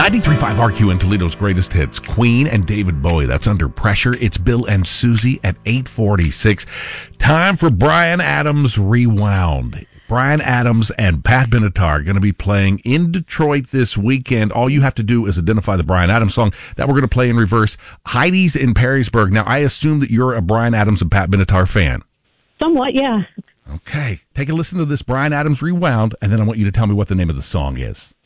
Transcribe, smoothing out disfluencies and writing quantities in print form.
93.5 RQN Toledo's greatest hits, Queen and David Bowie. That's Under Pressure. It's Bill and Susie at 8:46. Time for Bryan Adams Rewound. Bryan Adams and Pat Benatar are going to be playing in Detroit this weekend. All you have to do is identify the Bryan Adams song that we're going to play in reverse. Heidi's in Perrysburg. Now, I assume that you're a Bryan Adams and Pat Benatar fan. Somewhat, yeah. Okay. Take a listen to this Bryan Adams Rewound, and then I want you to tell me what the name of the song is.